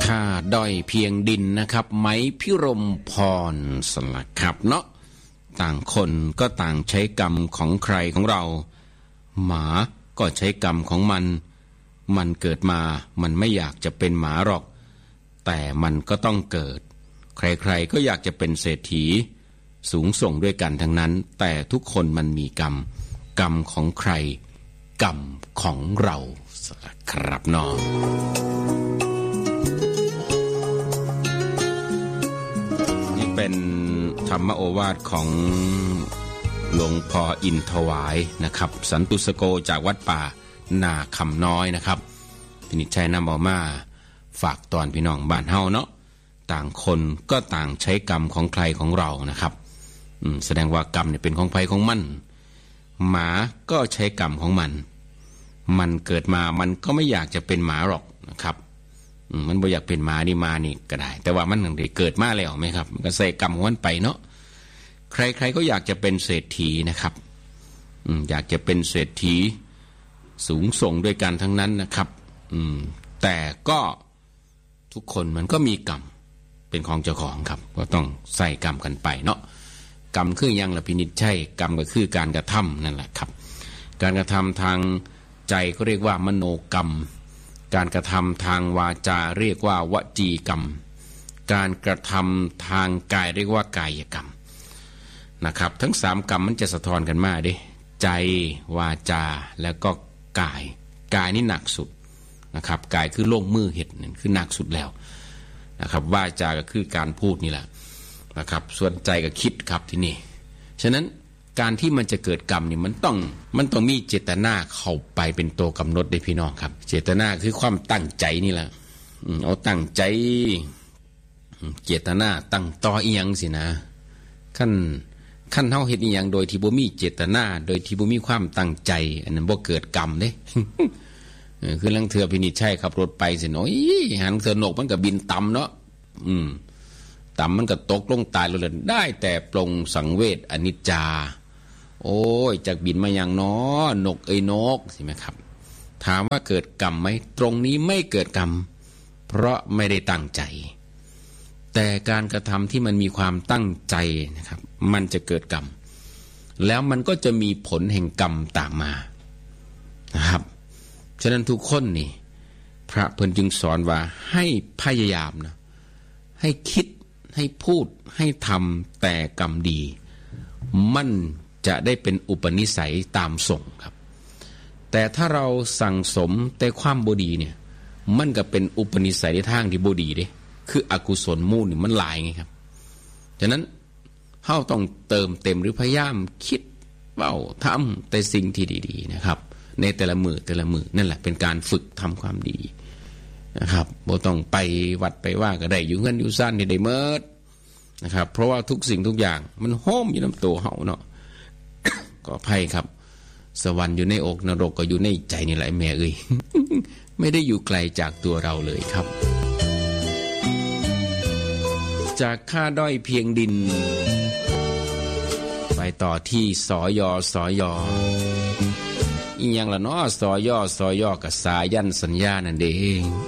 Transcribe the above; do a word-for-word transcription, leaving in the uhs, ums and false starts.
ค่าด้อยเพียงดินนะครับไหมพิรมพรสลักครับเนาะต่างคนก็ต่างใช้กรรมของใครของเราหมาก็ใช้กรรมของมันมันเกิดมามันไม่อยากจะเป็นหมาหรอกแต่มันก็ต้องเกิดใครๆก็อยากจะเป็นเศรษฐีสูงส่งด้วยกันทั้งนั้นแต่ทุกคนมันมีกรรมกรรมของใครกรรมของเราครับน้องนี่เป็นธรรมโอวาทของหลวงพ่ออินถวายนะครับสันตุสโกจากวัดป่านาคำน้อยนะครับพินิจชัยนำเอามาฝากตอนพี่น้องบ้านเฮาเนาะต่างคนก็ต่างใช้กรรมของใครของเรานะครับแสดงว่ากรรมเนี่ยเป็นของใครของมันหมาก็ใช้กรรมของมันมันเกิดมามันก็ไม่อยากจะเป็นหมาหรอกนะครับมันบ่อยากเป็นหมานี่มานี่ก็ได้แต่ว่ามันได้เกิดมาแล้วไหมครับมันก็ใส่กรรมของมันไปเนาะใครๆก็อยากจะเป็นเศรษฐีนะครับอยากจะเป็นเศรษฐีสูงส่งด้วยกันทั้งนั้นนะครับแต่ก็ทุกคนมันก็มีกรรมเป็นของเจ้าของครับก็ต้องใส่กรรมกันไปเนาะกรรมคือยังละพินิจใช่กรรมก็คือการกระทำนั่นแหละครับการกระทำทางใจก็เรียกว่ามโนกรรมการกระทำทางวาจาเรียกว่าวจีกรรมการกระทำทางกายเรียกว่ากายกรรมนะครับทั้งสามกรรมมันจะสะท้อนกันมาดิใจวาจาแล้วก็กายกายนี่หนักสุดนะครับกายคือลงมือเห็ดนั่นคือหนักสุดแล้วนะครับวาจาก็คือการพูดนี่แหละนะครับส่วนใจก็คิดครับที่นี่ฉะนั้นการที่มันจะเกิดกรรมนี่มันต้องมันต้องมีเจตนาเข้าไปเป็นตัวกำหนดได้พี่น้องครับเจตนาคือความตั้งใจนี่แหละเอาตั้งใจเจตนาตั้งต่ออีหยังสินะขั้นขั้นเฮาเฮ็ดอีหยังโดยที่บ่มีเจตนาโดยที่บ่มีความตั้งใจอันนั้นบ่เกิดกรรมเด้ คือลังเทื่อพินิจใช่ขับรถไปสิโอ้ยหันเสือนกมันก็บินต่ำเนาะอืมต่ำมันก็ตกลงตายเลยได้แต่ปลงสังเวชอนิจจาโอ้ยจากบินมาอย่างน้อนกเอ้ยนกใช่ไหมครับถามว่าเกิดกรรมไหมตรงนี้ไม่เกิดกรรมเพราะไม่ได้ตั้งใจแต่การกระทำที่มันมีความตั้งใจนะครับมันจะเกิดกรรมแล้วมันก็จะมีผลแห่งกรรมตามมานะครับฉะนั้นทุกคนนี่พระเพิ่นจึงสอนว่าให้พยายามนะให้คิดให้พูดให้ทำแต่กรรมดีมันจะได้เป็นอุปนิสัยตามส่งครับแต่ถ้าเราสั่งสมแต่ความบ่ดีเนี่ยมันก็เป็นอุปนิสัยในทางที่บ่ดีเด้คืออกุศลมูลนี่มันหลายไงครับฉะนั้นเฮาต้องเติมเต็มหรือพยายามคิดเว้าทำแต่สิ่งที่ดีๆนะครับในแต่ละมือแต่ละมือนั่นแหละเป็นการฝึกทำความดีนะครับบ่ต้องไปวัดไปว่าก็ได้อยู่เงินอยู่ซ่านนี่ได้เมิดนะครับเพราะว่าทุกสิ่งทุกอย่างมันโฮมอยู่ในตัวเฮาเนาะ ก็อภัยครับสวรรค์อยู่ในอกนรกก็อยู่ในใจนี่แหละแม่เอ้ย ไม่ได้อยู่ไกลจากตัวเราเลยครับจากค่าด้อยเพียงดินไปต่อที่สยสยอีหยังล่ะเนาะสยสยกับสายันสัญญานั่นเอง